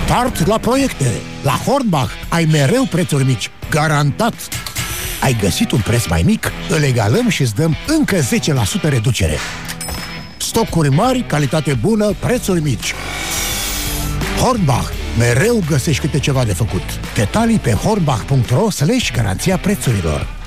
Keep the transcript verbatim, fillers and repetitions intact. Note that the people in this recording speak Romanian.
Start la proiecte! La Hornbach ai mereu prețuri mici. Garantat! Ai găsit un preț mai mic? Îl egalăm și îți dăm încă zece la sută reducere. Stocuri mari, calitate bună, prețuri mici. Hornbach. Mereu găsești câte ceva de făcut. Detalii pe hornbach punct ro slash garanția prețurilor.